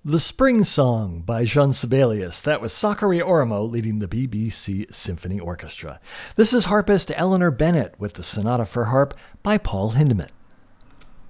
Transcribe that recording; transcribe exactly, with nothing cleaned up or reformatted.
The Spring Song by Jean Sibelius. That was Sakari Oramo leading the B B C Symphony Orchestra. This is harpist Eleanor Bennett with the Sonata for Harp by Paul Hindemith.